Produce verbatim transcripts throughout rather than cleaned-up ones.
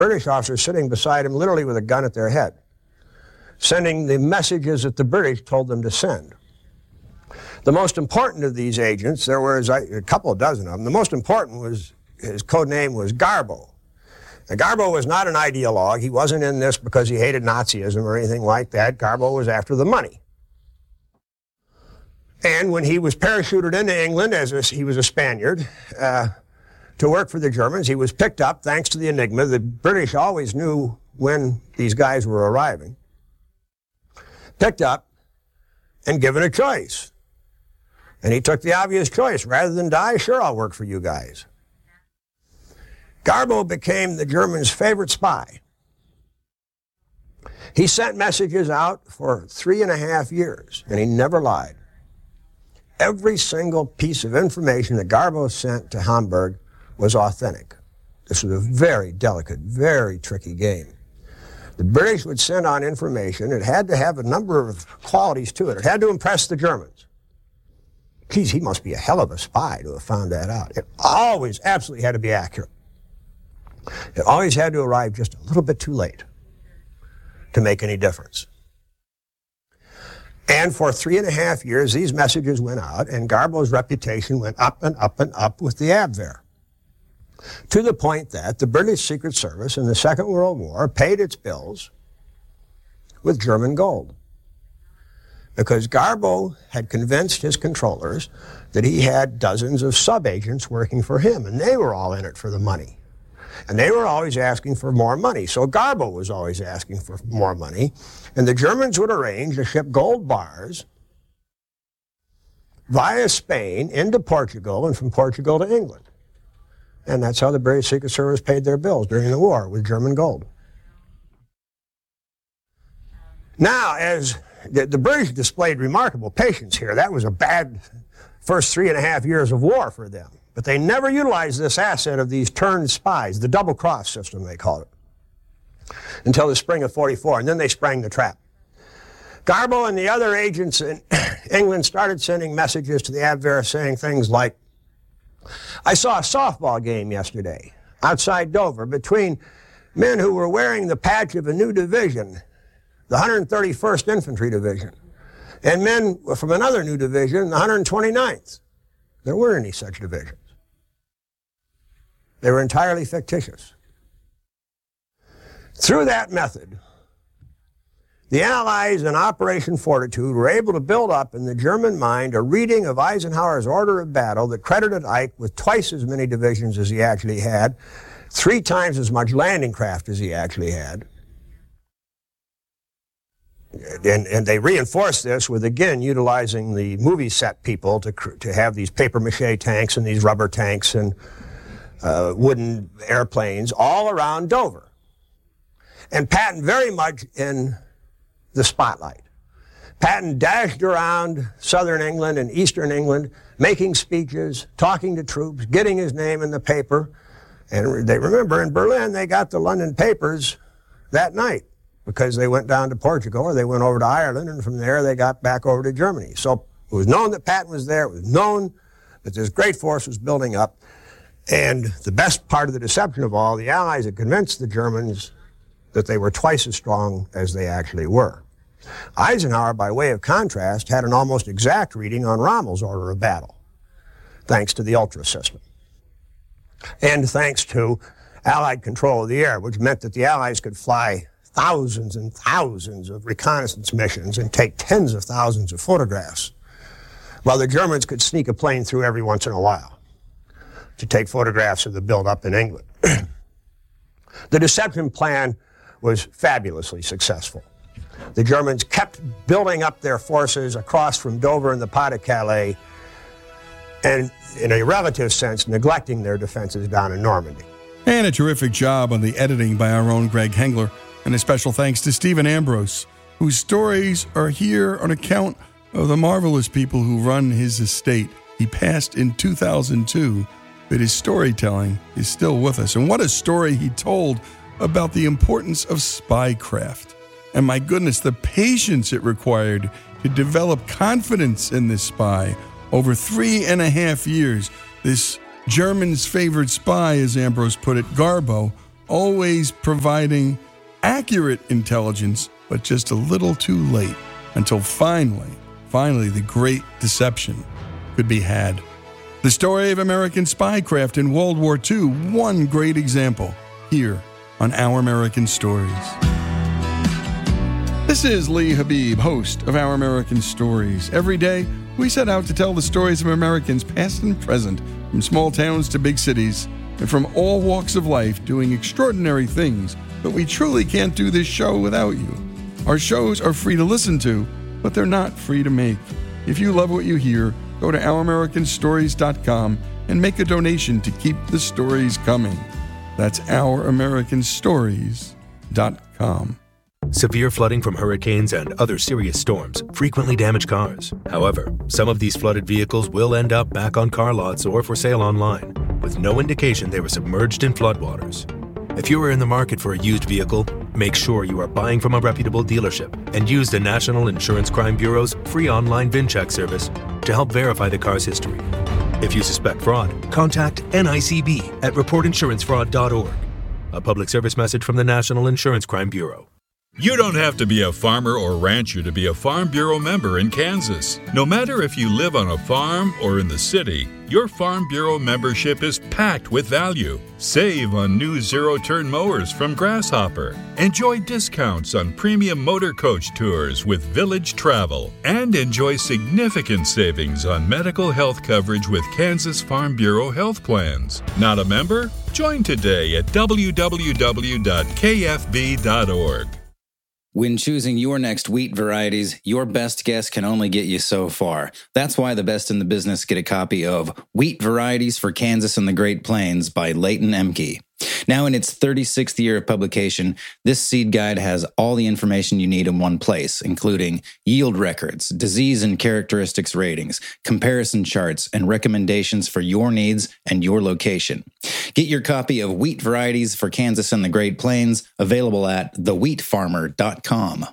British officers sitting beside him literally with a gun at their head, sending the messages that the British told them to send. The most important of these agents, there was a couple of dozen of them, the most important was, his code name was Garbo. Now, Garbo was not an ideologue. He wasn't in this because he hated Nazism or anything like that. Garbo was after the money. And when he was parachuted into England, as a, he was a Spaniard, uh, to work for the Germans, he was picked up thanks to the Enigma. The British always knew when these guys were arriving. Picked up and given a choice. And he took the obvious choice. Rather than die, sure, I'll work for you guys. Garbo became the Germans' favorite spy. He sent messages out for three and a half years, and he never lied. Every single piece of information that Garbo sent to Hamburg was authentic. This was a very delicate, very tricky game. The British would send on information. It had to have a number of qualities to it. It had to impress the Germans. Geez, he must be a hell of a spy to have found that out. It always absolutely had to be accurate. It always had to arrive just a little bit too late to make any difference. And for three and a half years, these messages went out, and Garbo's reputation went up and up and up with the Abwehr, to the point that the British Secret Service in the Second World War paid its bills with German gold, because Garbo had convinced his controllers that he had dozens of sub-agents working for him, and they were all in it for the money. And they were always asking for more money. So Garbo was always asking for more money. And the Germans would arrange to ship gold bars via Spain into Portugal and from Portugal to England. And that's how the British Secret Service paid their bills during the war, with German gold. Now, as the, the British displayed remarkable patience here. That was a bad first three and a half years of war for them. But they never utilized this asset of these turned spies, the double-cross system, they called it, until the spring of forty-four, and then they sprang the trap. Garbo and the other agents in England started sending messages to the Abwehr saying things like, I saw a softball game yesterday outside Dover between men who were wearing the patch of a new division, the one hundred thirty-first Infantry Division, and men from another new division, the one hundred twenty-ninth. There weren't any such divisions. They were entirely fictitious. Through that method, the Allies in Operation Fortitude were able to build up in the German mind a reading of Eisenhower's order of battle that credited Ike with twice as many divisions as he actually had, three times as much landing craft as he actually had. And, and they reinforced this with, again, utilizing the movie set people to, to have these papier-mâché tanks and these rubber tanks and uh, wooden airplanes all around Dover. And Patton very much in the spotlight. Patton dashed around southern England and eastern England, making speeches, talking to troops, getting his name in the paper. And they remember in Berlin, they got the London papers that night, because they went down to Portugal or they went over to Ireland, and from there they got back over to Germany. So it was known that Patton was there. It was known that this great force was building up. And the best part of the deception of all, the Allies had convinced the Germans that they were twice as strong as they actually were. Eisenhower, by way of contrast, had an almost exact reading on Rommel's order of battle, thanks to the Ultra system, and thanks to Allied control of the air, which meant that the Allies could fly thousands and thousands of reconnaissance missions and take tens of thousands of photographs, while the Germans could sneak a plane through every once in a while to take photographs of the buildup in England. The deception plan was fabulously successful. The Germans kept building up their forces across from Dover and the Pas-de-Calais, and in a relative sense, neglecting their defenses down in Normandy. And a terrific job on the editing by our own Greg Hengler. And a special thanks to Stephen Ambrose, whose stories are here on account of the marvelous people who run his estate. He passed in two thousand two, but his storytelling is still with us. And what a story he told about the importance of spycraft. And my goodness, the patience it required to develop confidence in this spy. Over three and a half years, this German's favorite spy, as Ambrose put it, Garbo, always providing accurate intelligence, but just a little too late, until finally, finally the great deception could be had. The story of American spycraft in World War Two, one great example, here on Our American Stories. This is Lee Habib, host of Our American Stories. Every day, we set out to tell the stories of Americans past and present, from small towns to big cities, and from all walks of life doing extraordinary things, but we truly can't do this show without you. Our shows are free to listen to, but they're not free to make. If you love what you hear, go to our american stories dot com and make a donation to keep the stories coming. That's our american stories dot com. Severe flooding from hurricanes and other serious storms frequently damage cars. However, some of these flooded vehicles will end up back on car lots or for sale online, with no indication they were submerged in floodwaters. If you are in the market for a used vehicle, make sure you are buying from a reputable dealership and use the National Insurance Crime Bureau's free online VIN check service to help verify the car's history. If you suspect fraud, contact N I C B at report insurance fraud dot org. A public service message from the National Insurance Crime Bureau. You don't have to be a farmer or rancher to be a Farm Bureau member in Kansas. No matter if you live on a farm or in the city, your Farm Bureau membership is packed with value. Save on new zero-turn mowers from Grasshopper. Enjoy discounts on premium motor coach tours with Village Travel. And enjoy significant savings on medical health coverage with Kansas Farm Bureau health plans. Not a member? Join today at w w w dot k f b dot org. When choosing your next wheat varieties, your best guess can only get you so far. That's why the best in the business get a copy of Wheat Varieties for Kansas and the Great Plains by Leighton Emke. Now in its thirty-sixth year of publication, this seed guide has all the information you need in one place, including yield records, disease and characteristics ratings, comparison charts, and recommendations for your needs and your location. Get your copy of Wheat Varieties for Kansas and the Great Plains, available at the wheat farmer dot com.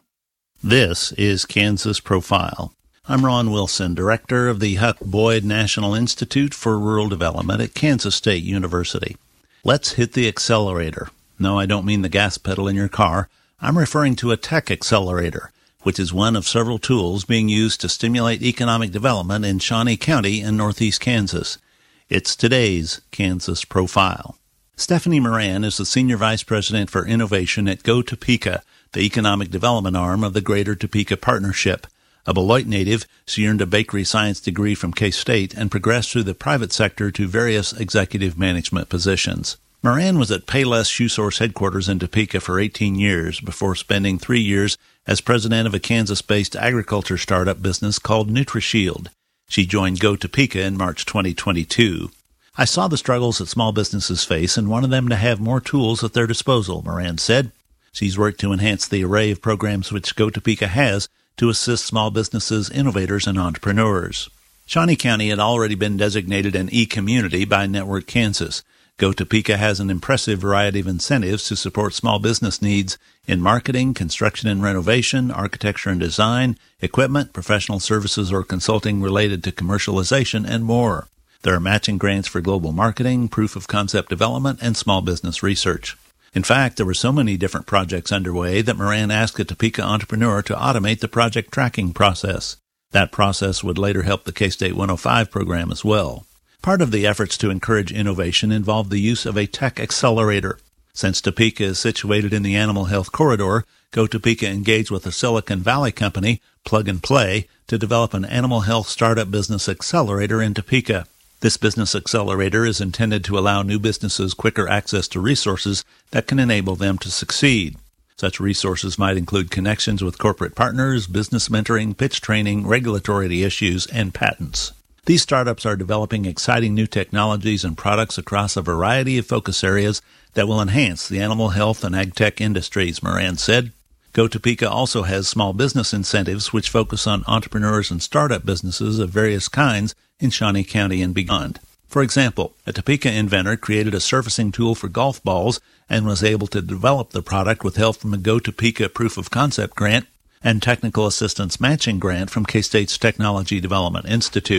This is Kansas Profile. I'm Ron Wilson, director of the Huck Boyd National Institute for Rural Development at Kansas State University. Let's hit the accelerator. No, I don't mean the gas pedal in your car. I'm referring to a tech accelerator, which is one of several tools being used to stimulate economic development in Shawnee County in northeast Kansas. It's today's Kansas Profile. Stephanie Moran is the Senior Vice President for Innovation at Go Topeka, the economic development arm of the Greater Topeka Partnership. A Beloit native, she earned a bakery science degree from K-State and progressed through the private sector to various executive management positions. Moran was at Payless Shoe Source headquarters in Topeka for eighteen years before spending three years as president of a Kansas-based agriculture startup business called NutriShield. She joined Go Topeka in March twenty twenty-two. I saw the struggles that small businesses face and wanted them to have more tools at their disposal, Moran said. She's worked to enhance the array of programs which Go Topeka has to assist small businesses, innovators, and entrepreneurs. Shawnee County had already been designated an e-community by Network Kansas. Go Topeka has an impressive variety of incentives to support small business needs in marketing, construction and renovation, architecture and design, equipment, professional services or consulting related to commercialization, and more. There are matching grants for global marketing, proof of concept development, and small business research. In fact, there were so many different projects underway that Moran asked a Topeka entrepreneur to automate the project tracking process. That process would later help the K-State one oh five program as well. Part of the efforts to encourage innovation involved the use of a tech accelerator. Since Topeka is situated in the animal health corridor, Go Topeka engaged with a Silicon Valley company, Plug and Play, to develop an animal health startup business accelerator in Topeka. This business accelerator is intended to allow new businesses quicker access to resources that can enable them to succeed. Such resources might include connections with corporate partners, business mentoring, pitch training, regulatory issues, and patents. These startups are developing exciting new technologies and products across a variety of focus areas that will enhance the animal health and ag tech industries, Moran said. Go Topeka also has small business incentives which focus on entrepreneurs and startup businesses of various kinds in Shawnee County and beyond. For example, a Topeka inventor created a surfacing tool for golf balls and was able to develop the product with help from a Go Topeka Proof of Concept grant and Technical Assistance Matching grant from K-State's Technology Development Institute.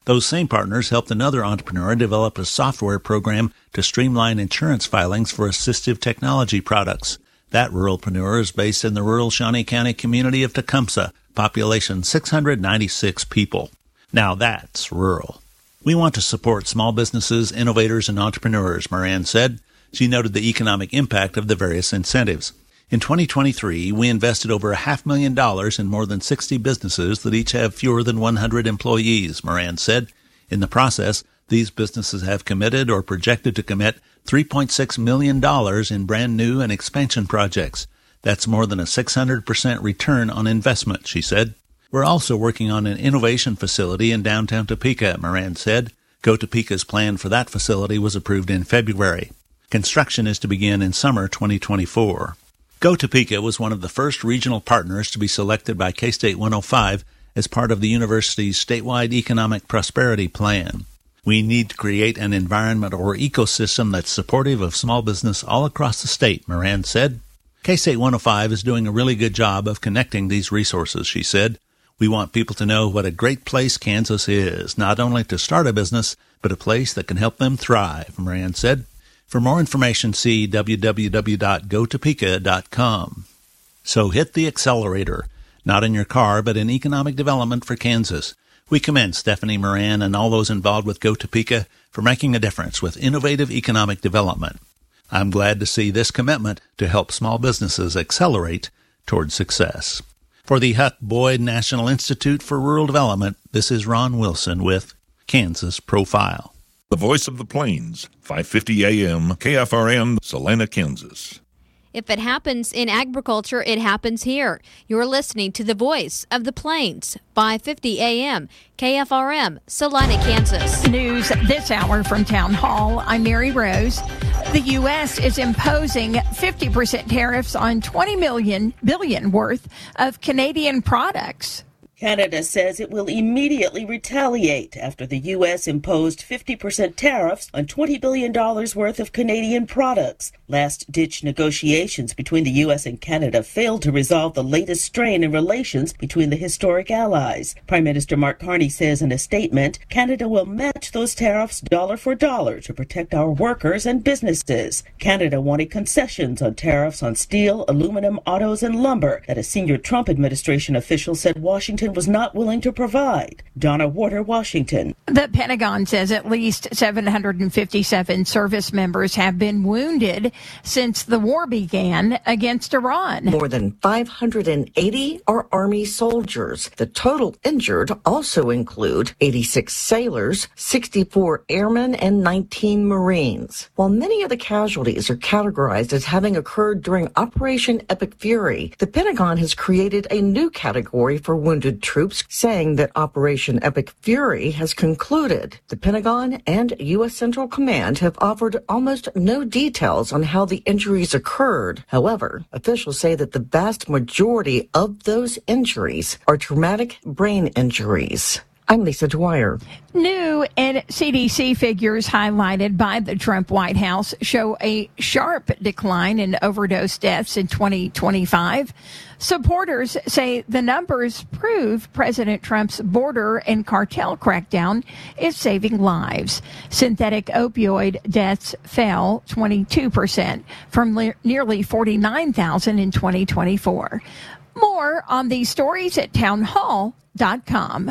Those same partners helped another entrepreneur develop a software program to streamline insurance filings for assistive technology products. That ruralpreneur is based in the rural Shawnee County community of Tecumseh, population six hundred ninety-six people. Now that's rural. We want to support small businesses, innovators, and entrepreneurs, Moran said. She noted the economic impact of the various incentives. In twenty twenty-three, we invested over a half million dollars in more than sixty businesses that each have fewer than one hundred employees, Moran said. In the process, these businesses have committed or projected to commit three point six million dollars in brand new and expansion projects. That's more than a six hundred percent return on investment, she said. We're also working on an innovation facility in downtown Topeka, Moran said. Go Topeka's plan for that facility was approved in February. Construction is to begin in summer twenty twenty-four. Go Topeka was one of the first regional partners to be selected by K-State one oh five as part of the university's statewide economic prosperity plan. We need to create an environment or ecosystem that's supportive of small business all across the state, Moran said. K-State one oh five is doing a really good job of connecting these resources, she said. We want people to know what a great place Kansas is, not only to start a business, but a place that can help them thrive, Moran said. For more information, see w w w dot go topeka dot com. So hit the accelerator, not in your car, but in economic development for Kansas. We commend Stephanie Moran and all those involved with Go Topeka for making a difference with innovative economic development. I'm glad to see this commitment to help small businesses accelerate toward success. For the Huck Boyd National Institute for Rural Development, this is Ron Wilson with Kansas Profile. The Voice of the Plains, five fifty A M, K F R M, Salina, Kansas. If it happens in agriculture, it happens here. You're listening to the Voice of the Plains, five fifty A M, K F R M, Salina, Kansas. News this hour from Town Hall. I'm Mary Rose. The U S is imposing fifty percent tariffs on twenty million billion worth of Canadian products. Canada says it will immediately retaliate after the U S imposed fifty percent tariffs on twenty billion dollars worth of Canadian products. Last-ditch negotiations between the U S and Canada failed to resolve the latest strain in relations between the historic allies. Prime Minister Mark Carney says in a statement, Canada will match those tariffs dollar for dollar to protect our workers and businesses. Canada wanted concessions on tariffs on steel, aluminum, autos, and lumber that a senior Trump administration official said Washington was not willing to provide. Donna Warder, Washington. The Pentagon says at least seven hundred fifty-seven service members have been wounded since the war began against Iran. More than five hundred eighty are Army soldiers. The total injured also include eighty-six sailors, sixty-four airmen, and nineteen Marines. While many of the casualties are categorized as having occurred during Operation Epic Fury, the Pentagon has created a new category for wounded troops, saying that Operation Epic Fury has concluded. The Pentagon and U S Central Command have offered almost no details on how the injuries occurred. However, officials say that the vast majority of those injuries are traumatic brain injuries. I'm Lisa Dwyer. New and C D C figures highlighted by the Trump White House show a sharp decline in overdose deaths in twenty twenty-five. Supporters say the numbers prove President Trump's border and cartel crackdown is saving lives. Synthetic opioid deaths fell twenty-two percent from le- nearly forty-nine thousand in twenty twenty-four. More on these stories at town hall dot com.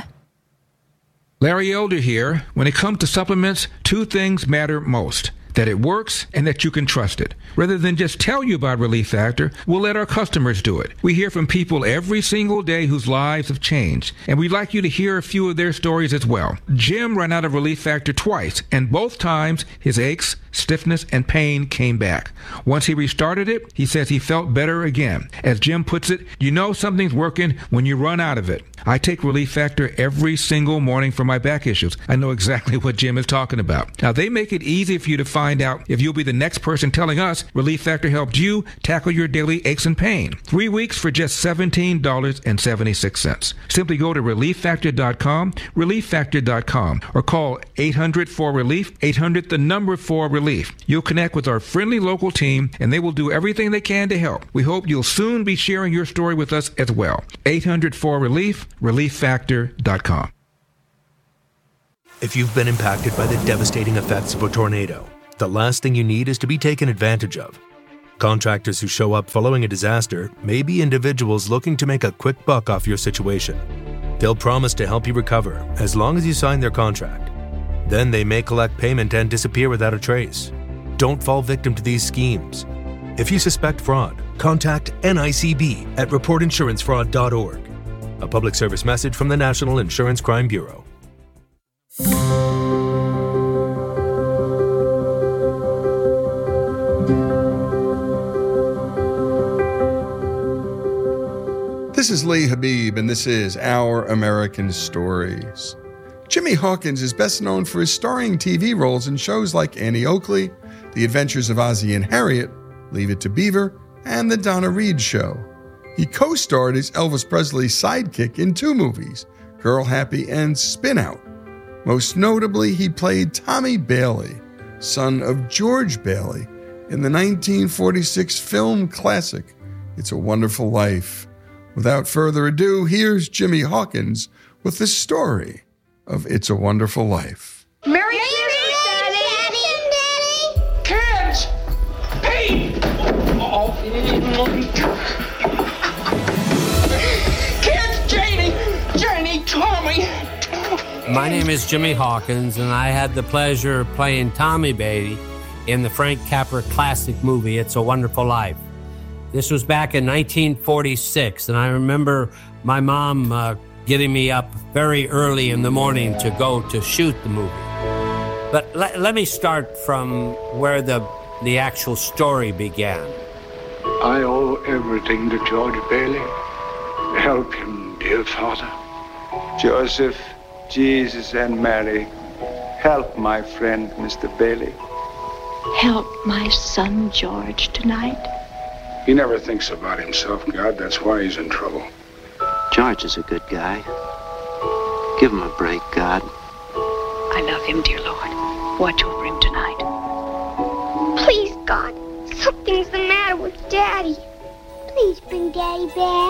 Larry Elder here. When it comes to supplements, two things matter most: that it works and that you can trust it. Rather than just tell you about Relief Factor, we'll let our customers do it. We hear from people every single day whose lives have changed, and we'd like you to hear a few of their stories as well. Jim ran out of Relief Factor twice, and both times his aches, stiffness, and pain came back. Once he restarted it, he says he felt better again. As Jim puts it, you know something's working when you run out of it. I take Relief Factor every single morning for my back issues. I know exactly what Jim is talking about. Now, they make it easy for you to find out if you'll be the next person telling us Relief Factor helped you tackle your daily aches and pain. Three weeks for just seventeen dollars and seventy-six cents. Simply go to relief factor dot com, relief factor dot com, or call eight hundred four relief, eight hundred the number four relief. You'll connect with our friendly local team, and they will do everything they can to help. We hope you'll soon be sharing your story with us as well. eight hundred four relief, relief factor dot com. If you've been impacted by the devastating effects of a tornado, the last thing you need is to be taken advantage of. Contractors who show up following a disaster may be individuals looking to make a quick buck off your situation. They'll promise to help you recover as long as you sign their contract. Then they may collect payment and disappear without a trace. Don't fall victim to these schemes. If you suspect fraud, contact N I C B at report insurance fraud dot org. A public service message from the National Insurance Crime Bureau. This is Lee Habib, and this is Our American Stories. Jimmy Hawkins is best known for his starring T V roles in shows like Annie Oakley, The Adventures of Ozzie and Harriet, Leave It to Beaver, and The Donna Reed Show. He co-starred as Elvis Presley's sidekick in two movies, Girl Happy and Spin Out. Most notably, he played Tommy Bailey, son of George Bailey, in the nineteen forty-six film classic, It's a Wonderful Life. Without further ado, here's Jimmy Hawkins with the story of It's a Wonderful Life. Merry Christmas, Daddy! Daddy! Kids! Hey! Oh. Kids! Janie! Janie! Tommy! My name is Jimmy Hawkins, and I had the pleasure of playing Tommy Bailey in the Frank Capra classic movie, It's a Wonderful Life. This was back in nineteen forty-six, and I remember my mom uh, getting me up very early in the morning to go to shoot the movie. But le- let me start from where the, the actual story began. I owe everything to George Bailey. Help him, dear Father. Joseph, Jesus, and Mary, help my friend, Mister Bailey. Help my son George tonight. He never thinks about himself, God. That's why he's in trouble. George is a good guy. Give him a break, God. I love him, dear Lord. Watch over him tonight. Please, God, something's the matter with Daddy. Please bring Daddy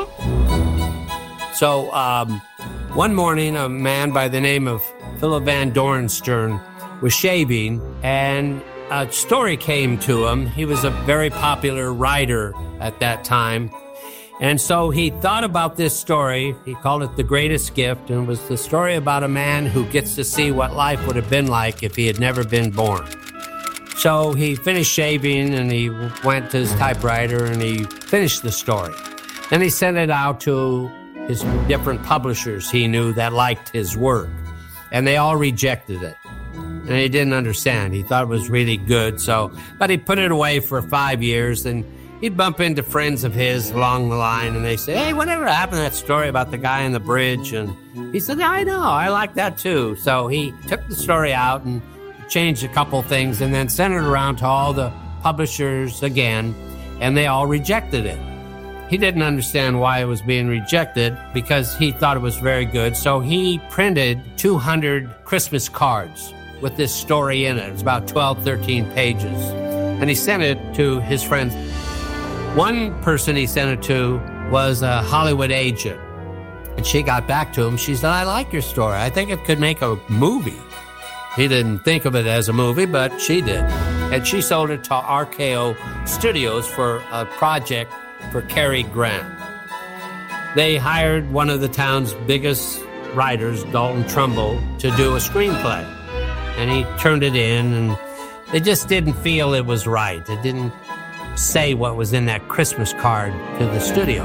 back. So, um, one morning, a man by the name of Philip Van Dorenstern was shaving, and a story came to him. He was a very popular writer at that time. And so he thought about this story. He called it The Greatest Gift, and it was the story about a man who gets to see what life would have been like if he had never been born. So he finished shaving, and he went to his typewriter, and he finished the story. Then he sent it out to his different publishers he knew that liked his work, and they all rejected it. And he didn't understand. He thought it was really good, so, but he put it away for five years, and he'd bump into friends of his along the line, and they say, hey, whatever happened to that story about the guy in the bridge? And he said, I know, I like that too. So he took the story out and changed a couple things, and then sent it around to all the publishers again, and they all rejected it. He didn't understand why it was being rejected because he thought it was very good, so he printed two hundred Christmas cards with this story in it. It's about twelve, thirteen pages. And he sent it to his friends. One person he sent it to was a Hollywood agent. And she got back to him. She said, I like your story. I think it could make a movie. He didn't think of it as a movie, but she did. And she sold it to R K O Studios for a project for Cary Grant. They hired one of the town's biggest writers, Dalton Trumbull, to do a screenplay. And he turned it in, and they just didn't feel it was right. It didn't say what was in that Christmas card to the studio.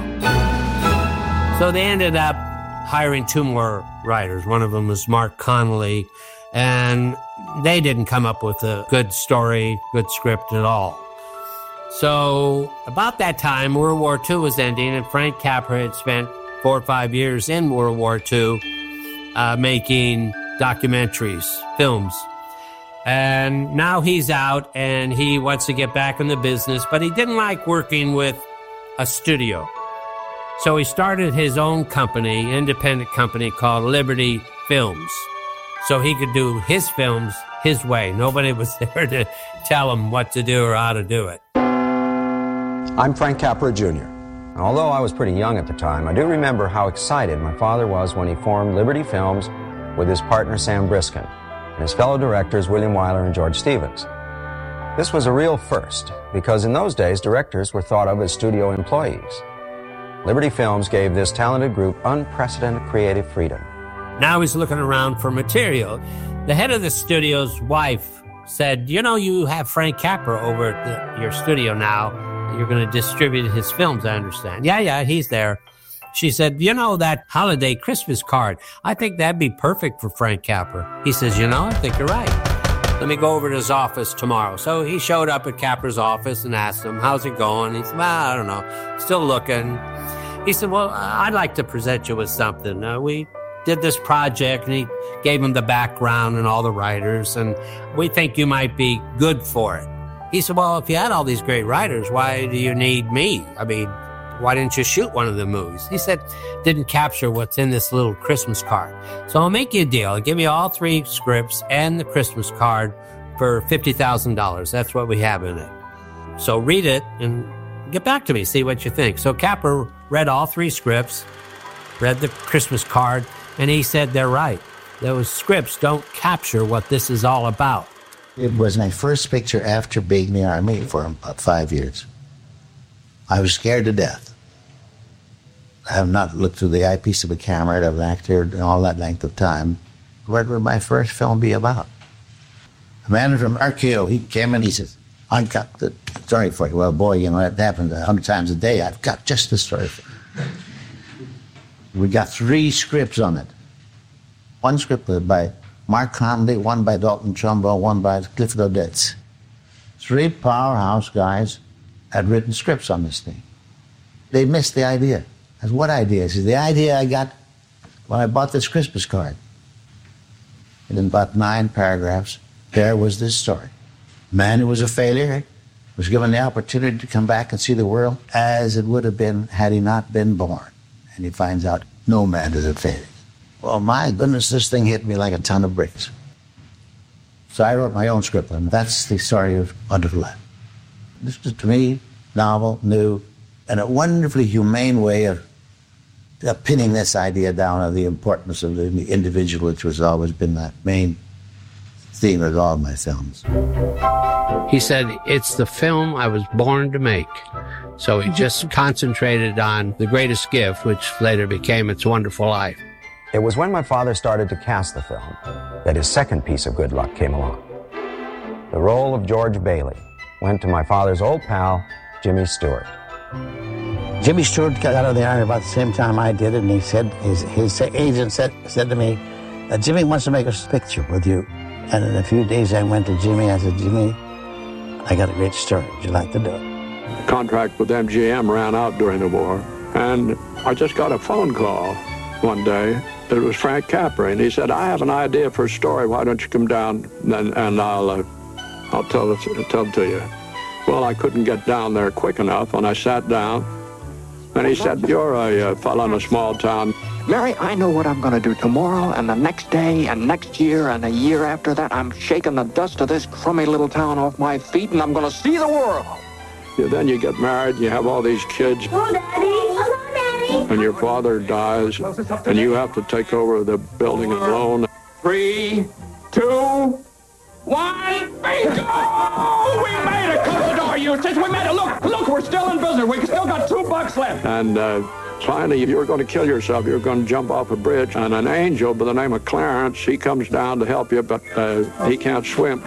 So they ended up hiring two more writers. One of them was Mark Connolly, and they didn't come up with a good story, good script at all. So about that time, World War Two was ending, and Frank Capra had spent four or five years in World War Two uh, making documentaries, films. And now he's out, and he wants to get back in the business, but he didn't like working with a studio. So he started his own company, independent company called Liberty Films, so he could do his films his way. Nobody was there to tell him what to do or how to do it. I'm Frank Capra, Junior And although I was pretty young at the time, I do remember how excited my father was when he formed Liberty Films with his partner Sam Briskin. and his fellow directors William Wyler and George Stevens. This was a real first, because in those days, directors were thought of as studio employees. Liberty Films gave this talented group unprecedented creative freedom. Now he's looking around for material. The head of the studio's wife said, you know, you have Frank Capra over at the, your studio now. You're going to distribute his films, I understand. Yeah, yeah, he's there. She said, you know, that holiday Christmas card, I think that'd be perfect for Frank Capra. He says, you know, I think you're right. Let me go over to his office tomorrow. So he showed up at Capra's office and asked him, how's it going? He said, well, I don't know, still looking. He said, well, I'd like to present you with something. Uh, we did this project, and he gave him the background and all the writers, and we think you might be good for it. He said, well, if you had all these great writers, why do you need me? I mean, why didn't you shoot one of the movies? He said, didn't capture what's in this little Christmas card. So I'll make you a deal. I'll give you all three scripts and the Christmas card for fifty thousand dollars. That's what we have in it. So read it and get back to me, see what you think. So Capra read all three scripts, read the Christmas card, and he said, they're right. Those scripts don't capture what this is all about. It was my first picture after being in the Army for about five years. I was scared to death. I have not looked through the eyepiece of a camera of an actor in all that length of time. What would my first film be about? A man from R K O, he came in, he says, I've got the story for you. Well, boy, you know, that happens a hundred times a day. I've got just the story for you. We got three scripts on it. One script was by Mark Conley, one by Dalton Trumbo, one by Clifford Odets. Three powerhouse guys had written scripts on this thing. They missed the idea. That's what idea? Is the idea I got when I bought this Christmas card. And in about nine paragraphs, there was this story. A man who was a failure was given the opportunity to come back and see the world as it would have been had he not been born. And he finds out no man is a failure. Well, my goodness, this thing hit me like a ton of bricks. So I wrote my own script, and that's the story of Wonderful Life. This was, to me, novel, new, and a wonderfully humane way of, of pinning this idea down of the importance of the individual, which has always been the main theme of all my films. He said, it's the film I was born to make. So he just concentrated on the greatest gift, which later became It's Wonderful Life. It was when my father started to cast the film that his second piece of good luck came along. The role of George Bailey went to my father's old pal, Jimmy Stewart. Jimmy Stewart got out of the Army about the same time I did, and he said, his, his agent said, said to me, Jimmy wants to make a picture with you. And in a few days I went to Jimmy, I said, Jimmy, I got a great story. Would you like to do it? The contract with M G M ran out during the war, and I just got a phone call one day. It was Frank Capra, and he said, I have an idea for a story. Why don't you come down and, and I'll, uh, I'll tell it, tell it to you. Well, I couldn't get down there quick enough when I sat down. And he said, you're a uh, fellow in a small town. Mary, I know what I'm going to do tomorrow and the next day and next year and a year after that. I'm shaking the dust of this crummy little town off my feet, and I'm going to see the world. Yeah, then you get married, and you have all these kids. Hello, Daddy. Hello, Daddy. And your father dies, and you have to take over the building alone. Three, two, one, bingo! We made it! Close the door, Eustace! We made it! Look, look, we're still in business. We still got two bucks left. And uh, finally, you were going to kill yourself. You were going to jump off a bridge. And an angel by the name of Clarence, he comes down to help you, but uh, he can't swim.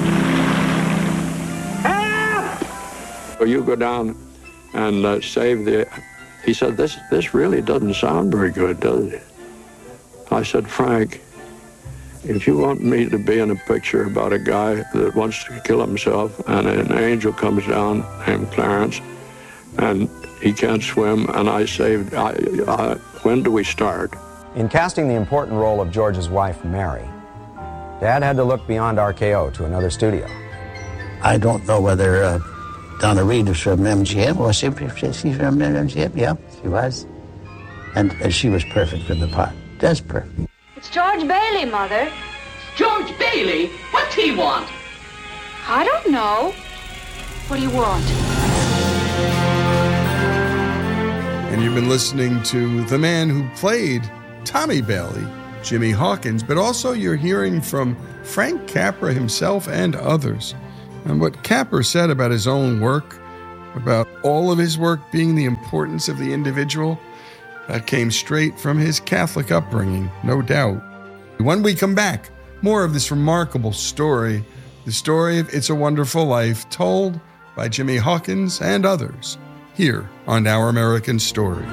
So you go down and uh, save the... He said, this, this really doesn't sound very good, does it? I said, Frank, if you want me to be in a picture about a guy that wants to kill himself and an angel comes down named Clarence and he can't swim and I saved... I, I, when do we start? In casting the important role of George's wife, Mary, Dad had to look beyond R K O to another studio. I don't know whether uh, Donna Reed was from M G M. Was she, she from M G M? Yeah, she was. And, and she was perfect for the part. Just perfect. It's George Bailey, Mother. George Bailey? What's he want? I don't know. What do you want? And you've been listening to the man who played Tommy Bailey Jimmy Hawkins, but also you're hearing from Frank Capra himself and others. And what Capra said about his own work, about all of his work being the importance of the individual, that came straight from his Catholic upbringing, no doubt. When we come back, more of this remarkable story, the story of It's a Wonderful Life, told by Jimmy Hawkins and others, here on Our American Stories.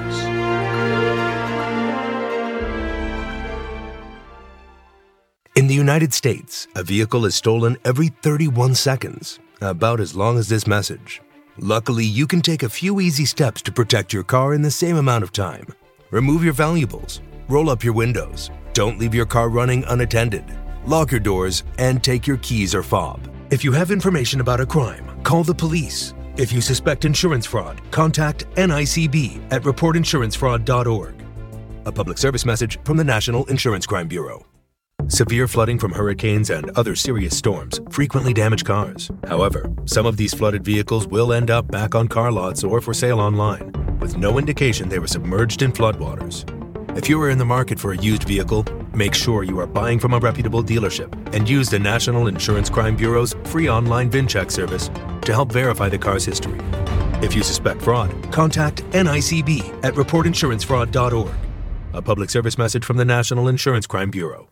In the United States, a vehicle is stolen every thirty-one seconds, about as long as this message. Luckily, you can take a few easy steps to protect your car in the same amount of time. Remove your valuables, roll up your windows, don't leave your car running unattended, lock your doors, and take your keys or fob. If you have information about a crime, call the police. If you suspect insurance fraud, contact N I C B at report insurance fraud dot org. A public service message from the National Insurance Crime Bureau. Severe flooding from hurricanes and other serious storms frequently damage cars. However, some of these flooded vehicles will end up back on car lots or for sale online, with no indication they were submerged in floodwaters. If you are in the market for a used vehicle, make sure you are buying from a reputable dealership and use the National Insurance Crime Bureau's free online VIN check service to help verify the car's history. If you suspect fraud, contact N I C B at report insurance fraud dot org. A public service message from the National Insurance Crime Bureau.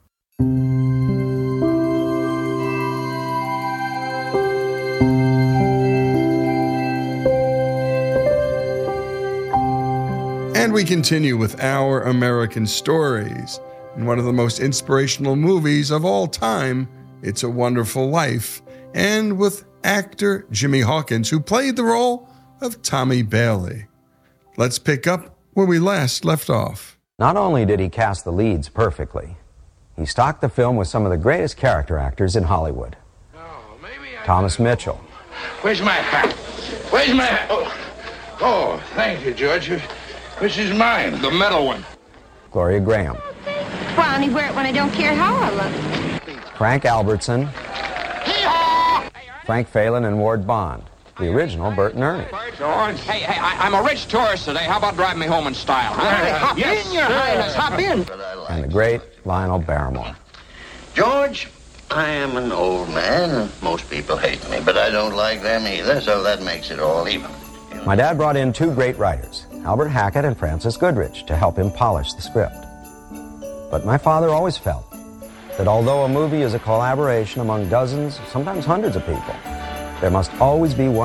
And we continue with Our American Stories. In one of the most inspirational movies of all time, It's a Wonderful Life, and with actor Jimmy Hawkins, who played the role of Tommy Bailey. Let's pick up where we last left off. Not only did he cast the leads perfectly, he stocked the film with some of the greatest character actors in Hollywood. Thomas Mitchell. Where's my hat? Where's my hat? Oh, oh, thank you, George. This is mine, the metal one. Gloria Graham. Well, I only wear it when I don't care how I look. Frank Albertson. Frank Phelan and Ward Bond. The original Bert and Ernie. George, hey, hey, I, I'm a rich tourist today. How about driving me home in style? Huh? Hey, hop yes, in, Your sir. Highness, hop in. And the great Lionel Barrymore. George, I am an old man, and most people hate me, but I don't like them either, so that makes it all even. My dad brought in two great writers, Albert Hackett and Francis Goodrich, to help him polish the script. But my father always felt that although a movie is a collaboration among dozens, sometimes hundreds of people, there must always be one